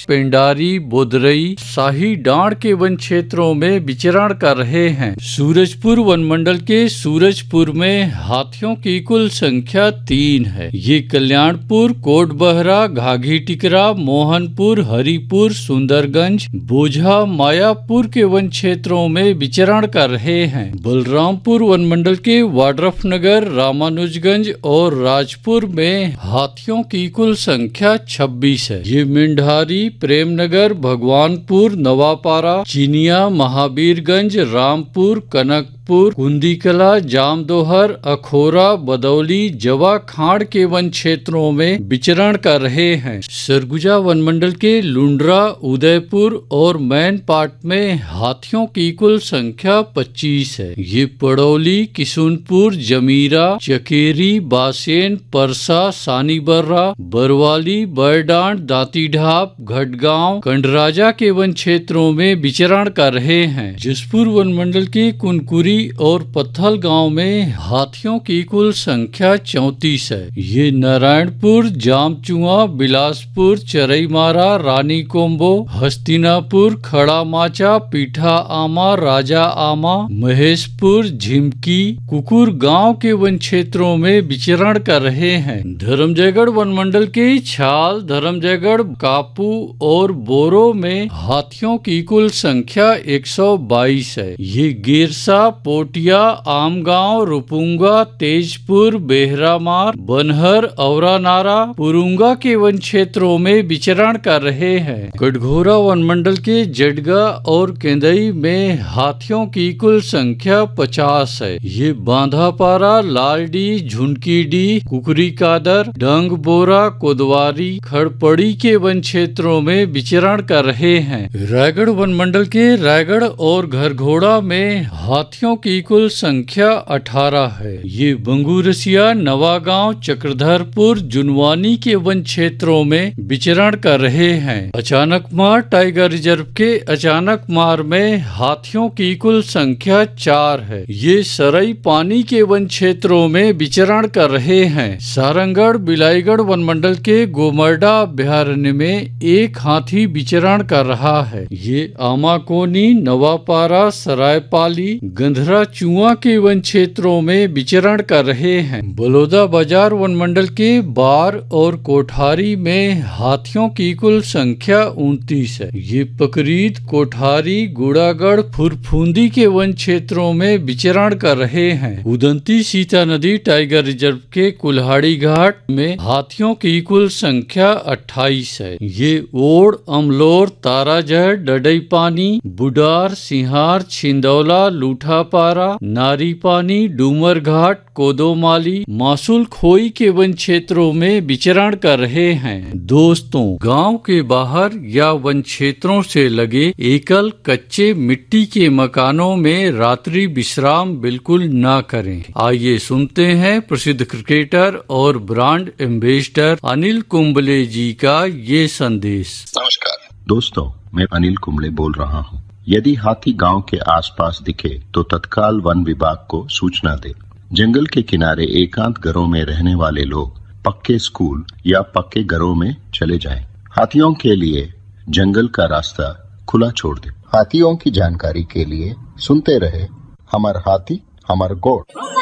पेंडारी, बोदरई, शाही डांड के वन क्षेत्रों में विचरण कर रहे हैं। सूरजपुर वन मंडल के सूरजपुर में हाथियों की कुल संख्या 3 है। ये कल्याणपुर, कोटबहरा, घाघी टिकरा, मोहनपुर, हरिपुर, सुंदरगंज, बोझा, मायापुर के वन क्षेत्रों में विचरण कर रहे हैं। बलरामपुर वन मंडल के वाड्रफनगर, रामानुजगंज और राजपुर में हाथियों की कुल संख्या 26 है। ये मेंढारी, प्रेमनगर, भगवानपुर, नवापारा, चिनिया, महावीरगंज, रामपुर, कनकपुर, कुंदीकला, जामदोहर, अखोरा, बदौली, जवा खाड़ के वन क्षेत्रों में विचरण कर रहे हैं। सरगुजा वन मंडल के लुंड्रा, उदयपुर और मैनपाट में हाथियों की कुल संख्या 25 है। ये पड़ौली, किशुनपुर, जमीरा, चकेरी, बासेन, परसा, सानीबर्रा, बरवाली, बरडांड, दांतीढाप, घटगांव, कंडराजा के वन क्षेत्रों में विचरण कर रहे हैं। जसपुर वन मंडल के कुनकुरी और पत्थल गांव में हाथियों की कुल संख्या 34 है। ये नारायणपुर, जामचुआ, बिलासपुर, चरईमारा, रानी कोम्बो, हस्तिनापुर, खड़ा माचा, पीठा आमा, राजा आमा, महेशपुर, झिमकी, कुकुर गांव के वन क्षेत्रों में विचरण कर रहे हैं। धर्मजयगढ़ वन मंडल के छाल, धर्मजयगढ़, कापू और बोरो में हाथियों की कुल संख्या 122 है। ये गेरसा, पोटिया, आमगांव, रुपुंगा, तेजपुर, बेहरामार, बनहर, औरानारा, पुरुंगा के वन क्षेत्रों में विचरण कर रहे हैं। कटघोरा वन मंडल के जडगा और केंदई में हाथियों की कुल संख्या 50 है। ये बांधापारा, लालडी, झुनकीडी, कुकरी कादर, डंग बोरा, कोदवारी, खड़पड़ी के वन क्षेत्रों में विचरण कर रहे हैं। रायगढ़ वन मंडल के रायगढ़ और घरघोड़ा में हाथियों की कुल संख्या 18 है। ये बंगूरसिया, नवागांव, चक्रधरपुर, जुनवानी के वन क्षेत्रों में विचरण कर रहे हैं। अचानकमार टाइगर रिजर्व के अचानकमार में हाथियों की कुल संख्या 4 है। ये सरई पानी के वन क्षेत्रों में विचरण कर रहे हैं। सारंगढ़, बिलाईगढ़ वन मंडल के गोमर्डा अभ्यारण्य में एक हाथी विचरण कर रहा है। ये आमाकोनी, नवापारा, सरायपाली, गंधरा चुआ के वन क्षेत्रों में विचरण कर रहे हैं। बलौदा बाजार वन मंडल के बार और कोठारी में हाथियों की कुल संख्या 29 है। ये पकरीद, कोठारी, गुड़ागढ़, फुरफुंदी के वन क्षेत्रों में विचरण कर रहे हैं। उदंती सीता नदी टाइगर रिजर्व के कुल्हाड़ी घाट में हाथियों की कुल संख्या 28 है। ये ओड़, अमलोर, ताराजहर, डडई पानी, बुडार, सिंहार, छिंदौला, लूठापारा, नारी पानी, डूमर घाट, कोदोमाली, मासूल खोई के वन क्षेत्रों में विचरण कर रहे हैं। दोस्तों, गांव के बाहर या वन क्षेत्रों से लगे एकल कच्चे मिट्टी के मकानों में रात्रि विश्राम बिल्कुल ना करें। आइए सुनते हैं प्रसिद्ध क्रिकेटर और ब्रांड एम्बेसडर अनिल कुंबले जी का ये संदेश। नमस्कार दोस्तों, मैं अनिल कुंबले बोल रहा हूँ। यदि हाथी गांव के आसपास दिखे तो तत्काल वन विभाग को सूचना दे। जंगल के किनारे एकांत घरों में रहने वाले लोग पक्के स्कूल या पक्के घरों में चले जाएं। हाथियों के लिए जंगल का रास्ता खुला छोड़ दे। हाथियों की जानकारी के लिए सुनते रहे हमार हाथी हमार गोड़।